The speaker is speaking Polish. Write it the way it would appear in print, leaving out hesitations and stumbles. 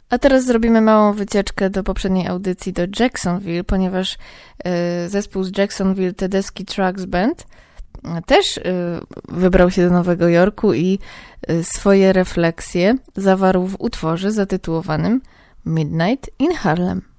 A teraz zrobimy małą wycieczkę do poprzedniej audycji do Jacksonville, ponieważ zespół z Jacksonville, Tedeschi Trucks Band, też wybrał się do Nowego Jorku i swoje refleksje zawarł w utworze zatytułowanym Midnight in Harlem.